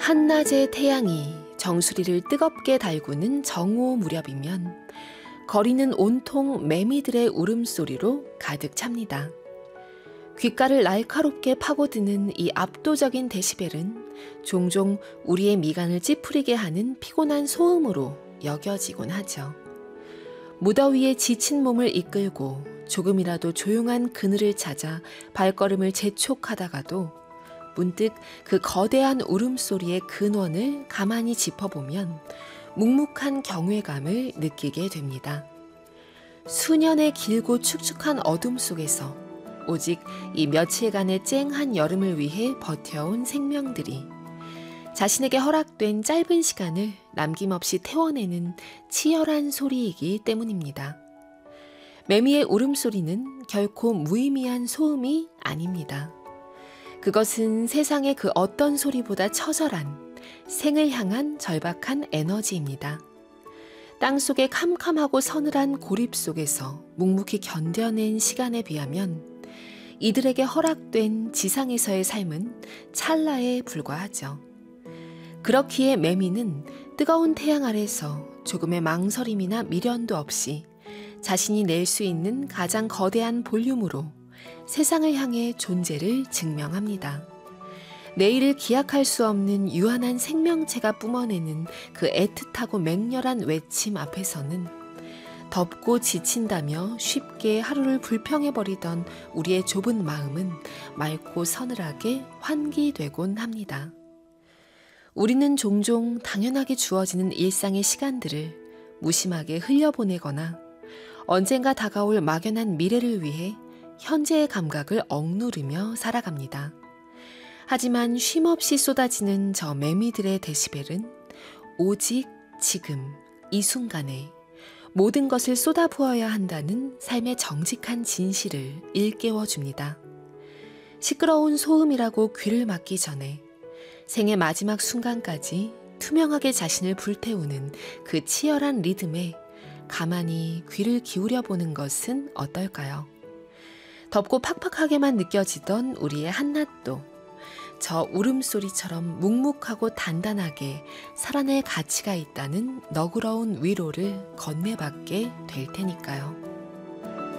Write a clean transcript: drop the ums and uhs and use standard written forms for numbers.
한낮의 태양이 정수리를 뜨겁게 달구는 정오 무렵이면 거리는 온통 매미들의 울음소리로 가득 찹니다. 귓가를 날카롭게 파고드는 이 압도적인 데시벨은 종종 우리의 미간을 찌푸리게 하는 피곤한 소음으로 여겨지곤 하죠. 무더위에 지친 몸을 이끌고 조금이라도 조용한 그늘을 찾아 발걸음을 재촉하다가도 문득 그 거대한 울음소리의 근원을 가만히 짚어보면 묵묵한 경외감을 느끼게 됩니다. 수년의 길고 축축한 어둠 속에서 오직 이 며칠간의 쨍한 여름을 위해 버텨온 생명들이 자신에게 허락된 짧은 시간을 남김없이 태워내는 치열한 소리이기 때문입니다. 매미의 울음소리는 결코 무의미한 소음이 아닙니다. 그것은 세상의 그 어떤 소리보다 처절한 생을 향한 절박한 에너지입니다. 땅속의 캄캄하고 서늘한 고립 속에서 묵묵히 견뎌낸 시간에 비하면 이들에게 허락된 지상에서의 삶은 찰나에 불과하죠. 그렇기에 매미는 뜨거운 태양 아래서 조금의 망설임이나 미련도 없이 자신이 낼 수 있는 가장 거대한 볼륨으로 세상을 향해 존재를 증명합니다. 내일을 기약할 수 없는 유한한 생명체가 뿜어내는 그 애틋하고 맹렬한 외침 앞에서는 덥고 지친다며 쉽게 하루를 불평해버리던 우리의 좁은 마음은 맑고 서늘하게 환기되곤 합니다. 우리는 종종 당연하게 주어지는 일상의 시간들을 무심하게 흘려보내거나 언젠가 다가올 막연한 미래를 위해 현재의 감각을 억누르며 살아갑니다. 하지만 쉼없이 쏟아지는 저 매미들의 데시벨은 오직 지금 이 순간에 모든 것을 쏟아부어야 한다는 삶의 정직한 진실을 일깨워줍니다. 시끄러운 소음이라고 귀를 막기 전에 생의 마지막 순간까지 투명하게 자신을 불태우는 그 치열한 리듬에 가만히 귀를 기울여 보는 것은 어떨까요? 덥고 팍팍하게만 느껴지던 우리의 한낮도 저 울음소리처럼 묵묵하고 단단하게 살아낼 가치가 있다는 너그러운 위로를 건네받게 될 테니까요.